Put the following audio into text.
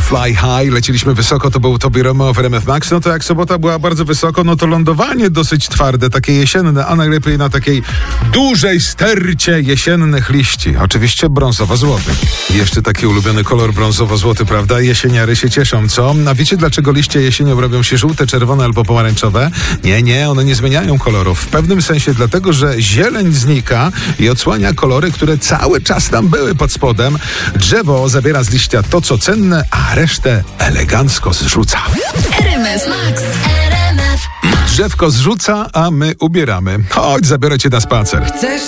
Fly High, leciliśmy wysoko, to był Tobi Romeo w RMF Max. No to jak sobota była bardzo wysoko, no to lądowanie dosyć twarde, takie jesienne, a najlepiej na takiej dużej stercie jesiennych liści. Oczywiście brązowo-złoty. Jeszcze taki ulubiony kolor brązowo-złoty, prawda? Jesieniary się cieszą, co? A wiecie, dlaczego liście jesienią robią się żółte, czerwone albo pomarańczowe? Nie, one nie zmieniają kolorów. W pewnym sensie dlatego, że zieleń znika i odsłania kolory, które cały czas tam były pod spodem. Drzewo zabiera z liścia to, co cenne, a resztę elegancko zrzuca. RMF Max. Drzewko zrzuca, a my ubieramy. Chodź, zabiorę cię na spacer. Chcesz